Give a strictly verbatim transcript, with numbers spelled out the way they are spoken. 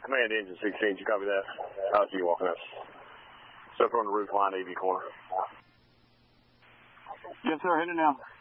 Command engine sixteen, did you copy that? How's you walking up? Stuff on the roof line, A V corner. Yes, sir. Heading now.